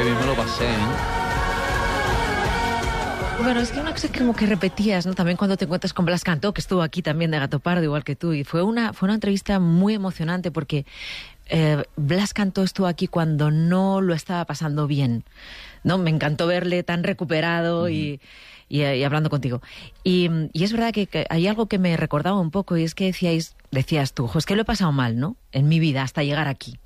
bien me lo pasé, ¿eh? Bueno, es que una cosa que como que repetías, ¿no? También cuando te encuentras con Blas Cantó, que estuvo aquí también de Gato Pardo, igual que tú, y fue una entrevista muy emocionante porque Blas Cantó estuvo aquí cuando no lo estaba pasando bien, ¿no? Me encantó verle tan recuperado y hablando contigo. Y es verdad que hay algo que me recordaba un poco, y es que decías tú, es que lo he pasado mal, ¿no? En mi vida, hasta llegar aquí.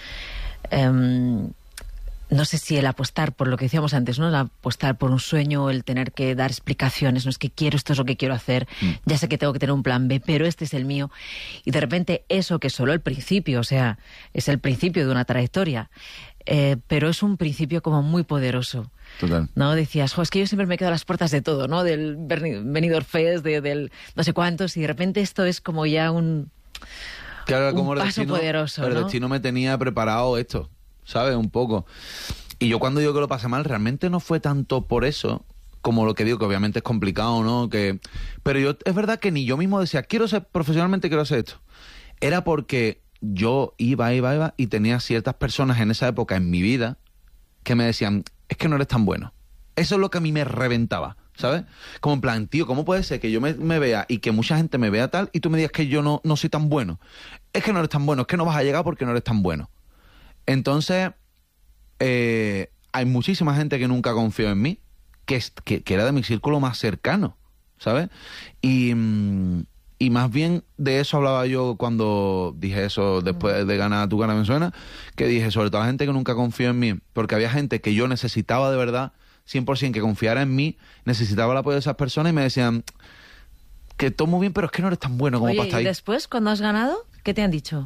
No sé si el apostar por lo que decíamos antes, ¿no? El apostar por un sueño, el tener que dar explicaciones, no es que quiero, esto es lo que quiero hacer, ya sé que tengo que tener un plan B, pero este es el mío. Y de repente eso que es solo el principio, o sea, es el principio de una trayectoria, pero es un principio como muy poderoso. Total. ¿No? Decías, es que yo siempre me quedo a las puertas de todo, ¿no? Del Benidorm Fest, del no sé cuántos, y de repente esto es como ya un paso poderoso, ¿no? El destino me tenía preparado esto, ¿sabes? Un poco. Y yo cuando digo que lo pasé mal, realmente no fue tanto por eso, como lo que digo, que obviamente es complicado, ¿no? Pero yo, es verdad que ni yo mismo decía, profesionalmente quiero hacer esto. Era porque yo iba y tenía ciertas personas en esa época en mi vida que me decían, es que no eres tan bueno. Eso es lo que a mí me reventaba, ¿sabes? Como en plan, tío, ¿cómo puede ser que yo me vea y que mucha gente me vea tal y tú me digas que yo no soy tan bueno? Es que no eres tan bueno, es que no vas a llegar porque no eres tan bueno. Entonces, hay muchísima gente que nunca confió en mí, que era de mi círculo más cercano, ¿sabes? Y más bien de eso hablaba yo cuando dije eso después de ganar Tu Cara Me Suena, que dije, sobre todo la gente que nunca confió en mí, porque había gente que yo necesitaba de verdad, 100% que confiara en mí, necesitaba el apoyo de esas personas y me decían que todo muy bien, pero es que no eres tan bueno como para estar ahí. ¿Y después, cuando has ganado, qué te han dicho?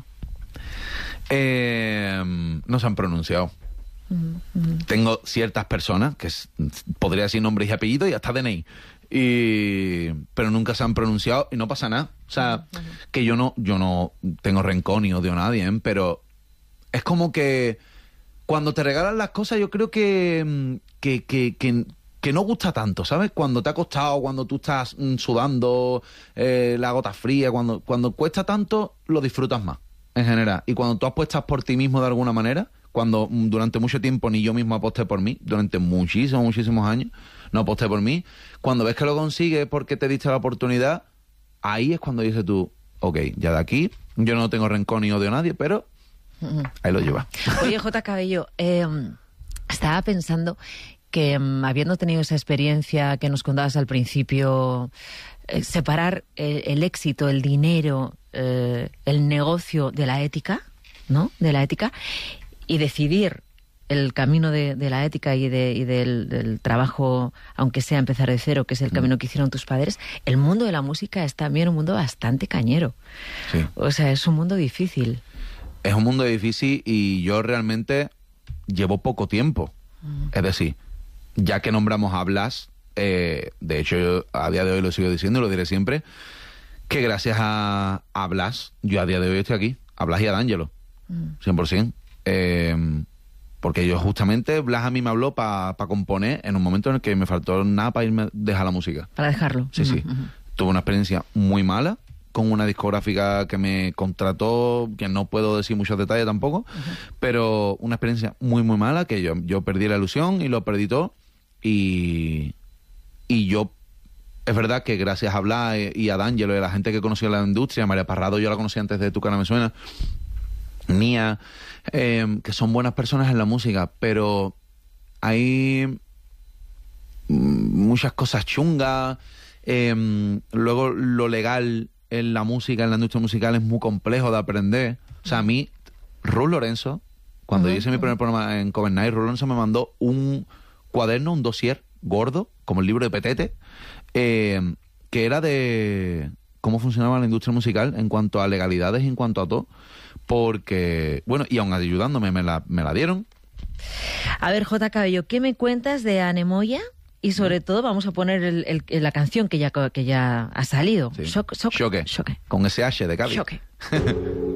No se han pronunciado. Tengo ciertas personas que podría decir nombres y apellidos y hasta DNI, pero nunca se han pronunciado y no pasa nada. O sea, que yo no tengo rencor ni odio a nadie, pero es como que cuando te regalan las cosas, yo creo que no gusta tanto, ¿sabes? Cuando te ha costado, cuando tú estás sudando, la gota fría, cuando cuesta tanto, lo disfrutas más, en general. Y cuando tú apuestas por ti mismo de alguna manera, cuando durante mucho tiempo ni yo mismo aposté por mí, durante muchísimos años, no aposté por mí, cuando ves que lo consigues porque te diste la oportunidad, ahí es cuando dices tú, ok, ya de aquí, yo no tengo rencor ni odio a nadie, pero ahí lo lleva. Oye, J. Cabello, estaba pensando que habiendo tenido esa experiencia que nos contabas al principio, separar el éxito, el dinero, el negocio de la ética, ¿no? De la ética, y decidir el camino de la ética y del trabajo, aunque sea empezar de cero, que es el camino que hicieron tus padres. El mundo de la música es también un mundo bastante cañero. Sí. O sea, es un mundo difícil. Es un mundo difícil y yo realmente llevo poco tiempo. Es decir, ya que nombramos a Blas, de hecho yo a día de hoy lo sigo diciendo y lo diré siempre, que gracias a Blas, yo a día de hoy estoy aquí, a Blas y a D'Angelo, 100%. Porque yo justamente, Blas a mí me habló para componer en un momento en el que me faltó nada para irme a dejar la música. Para dejarlo. Sí, sí. Tuve una experiencia muy mala con una discográfica que me contrató, que no puedo decir muchos detalles tampoco, pero una experiencia muy, muy mala, que yo perdí la ilusión y lo perdí todo. Y yo, es verdad que gracias a Blas y a D'Angelo y a la gente que conoció la industria, María Parrado yo la conocí antes de Tu Cara Me Suena, Mía, que son buenas personas en la música, pero hay muchas cosas chungas. Luego lo legal en la música, en la industria musical, es muy complejo de aprender. O sea, a mí, Raúl Lorenzo, cuando yo hice mi primer programa en Cover Night, Raúl Lorenzo me mandó un cuaderno, un dossier gordo, como el libro de Petete, que era de cómo funcionaba la industria musical en cuanto a legalidades y en cuanto a todo. Porque, bueno, y aún ayudándome me la dieron. A ver, J. Cabello, ¿qué me cuentas de Anemoya? Y sobre todo vamos a poner la canción que ya ha salido. Sí. Choque. Con ese H de Cádiz. Choque.